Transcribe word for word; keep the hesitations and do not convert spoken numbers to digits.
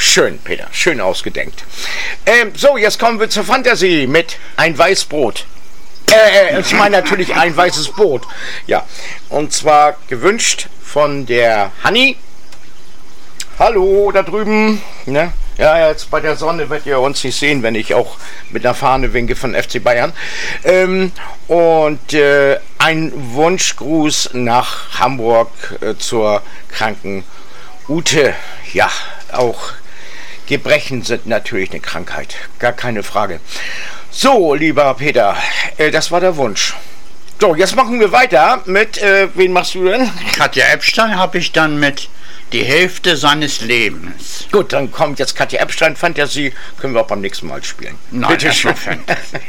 Schön, Peter, schön ausgedenkt. Ähm, so, jetzt kommen wir zur Fantasie mit ein Weißbrot. Äh, ich meine natürlich ein weißes Brot. Ja, und zwar gewünscht von der Hanni. Hallo, da drüben. Ne? Ja, jetzt bei der Sonne werdet ihr uns nicht sehen, wenn ich auch mit einer Fahne winke von F C Bayern. Ähm, und äh, ein Wunschgruß nach Hamburg äh, zur kranken Ute. Ja, auch Gebrechen sind natürlich eine Krankheit, gar keine Frage. So, lieber Peter, äh, das war der Wunsch. So, jetzt machen wir weiter mit, äh, wen machst du denn? Katja Epstein habe ich dann mit Die Hälfte seines Lebens. Gut, dann kommt jetzt Katja Epstein Fantasie, können wir auch beim nächsten Mal spielen. Nein, bitte schön.